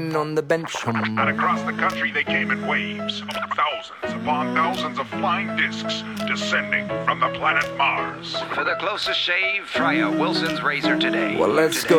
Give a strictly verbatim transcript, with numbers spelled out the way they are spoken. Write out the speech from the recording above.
on the bench. And across the country they came in waves, thousands upon thousands of flying discs descending from the planet Mars. For the closest shave, try a Wilson's razor today. Well, let's today. go.